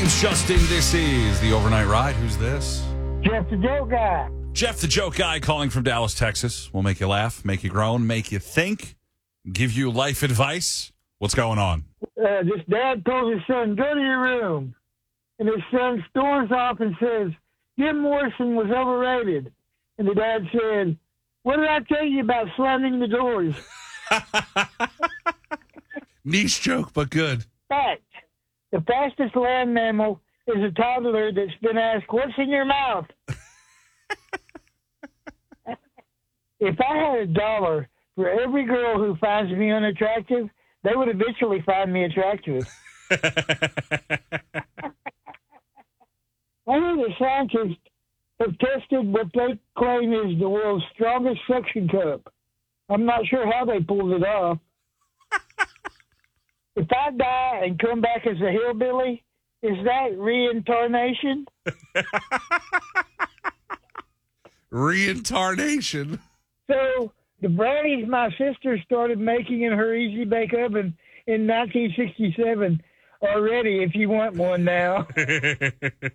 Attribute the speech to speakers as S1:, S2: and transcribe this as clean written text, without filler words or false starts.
S1: name's Justin. This is the Overnight Ride. Who's this?
S2: Jeff the Joke Guy.
S1: Jeff the Joke Guy calling from Dallas, Texas. We'll make you laugh, make you groan, make you think, give you life advice. What's going on?
S2: This dad told his son, go to your room. And his son storms off and says, Jim Morrison was overrated. And the dad said, what did I tell you about slamming the doors?
S1: Niche joke, but good.
S2: Fact. The fastest land mammal is a toddler that's been asked, what's in your mouth? If I had $1 for every girl who finds me unattractive, they would eventually find me attractive. I know the scientists have tested what they claim is the world's strongest suction cup. I'm not sure how they pulled it off. If I die and come back as a hillbilly, is that reincarnation?
S1: Reincarnation.
S2: So the brownies my sister started making in her Easy Bake Oven in 1967 are ready if you want one now.